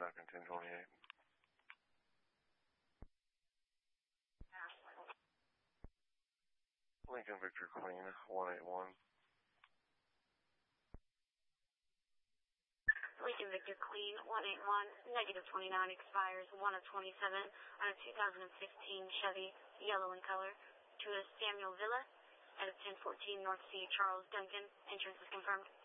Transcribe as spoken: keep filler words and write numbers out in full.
Duncan ten twenty-eight. Lincoln Victor Queen one eight one. Lincoln Victor Queen one eight one, negative twenty-nine, expires one of twenty-seven on a two thousand fifteen Chevy, yellow in color, to a Samuel Villa at ten fourteen North C. Charles Duncan. Entrance is confirmed.